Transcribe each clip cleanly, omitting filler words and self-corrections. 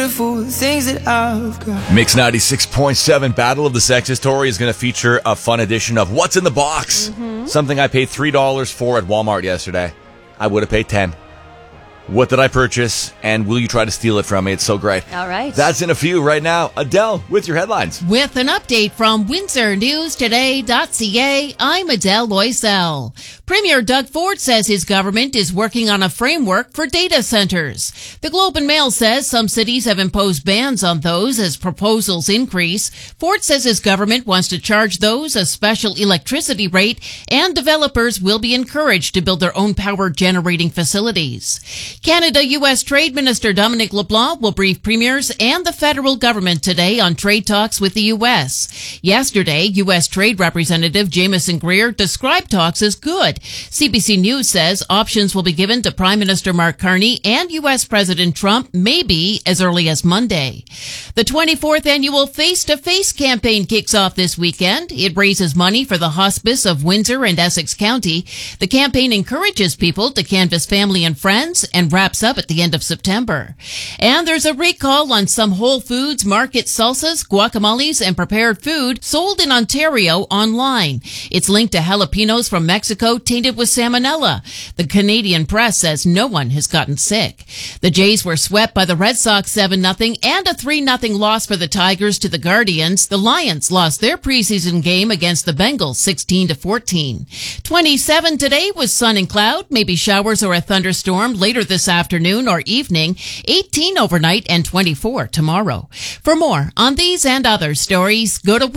things that I've got. Mix 96.7 Battle of the Sexes. Tori is going to feature a fun edition of What's in the Box. Something I paid $3 for at Walmart yesterday. I would have paid $10. What did I purchase? And will you try to steal it from me? It's so great. All right. That's in a few right now. Adele with your headlines. With an update from WindsorNewsToday.ca, I'm Adele Loisel. Premier Doug Ford says his government is working on a framework for data centers. The Globe and Mail says some cities have imposed bans on those as proposals increase. Ford says his government wants to charge those a special electricity rate, and developers will be encouraged to build their own power generating facilities. Canada-U.S. Trade Minister Dominic LeBlanc will brief premiers and the federal government today on trade talks with the U.S. Yesterday, U.S. Trade Representative Jamieson Greer described talks as good. CBC News says options will be given to Prime Minister Mark Carney and U.S. President Trump maybe as early as Monday. The 24th annual Face-to-Face campaign kicks off this weekend. It raises money for the hospice of Windsor and Essex County. The campaign encourages people to canvass family and friends and wraps up at the end of September. And there's a recall on some Whole Foods Market salsas, guacamoles, and prepared food sold in Ontario online. It's linked to jalapenos from Mexico tainted with salmonella. The Canadian press says no one has gotten sick. The Jays were swept by the Red Sox 7-0 and a 3-0 loss for the Tigers to the Guardians. The Lions lost their preseason game against the Bengals 16-14. 27 today with sun and cloud, maybe showers or a thunderstorm later this afternoon or evening, 18 overnight and 24 tomorrow. For more on these and other stories, go to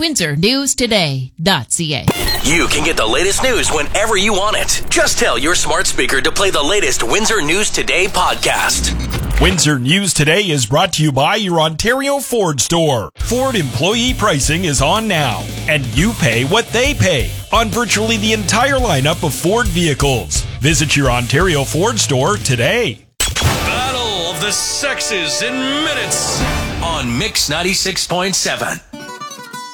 WindsorNewsToday.ca. You can get the latest news whenever you want it. Just tell your smart speaker to play the latest Windsor News Today podcast. Windsor News Today is brought to you by your Ontario Ford store. Ford employee pricing is on now, and you pay what they pay on virtually the entire lineup of Ford vehicles. Visit your Ontario Ford store today. Battle of the Sexes in minutes on Mix 96.7.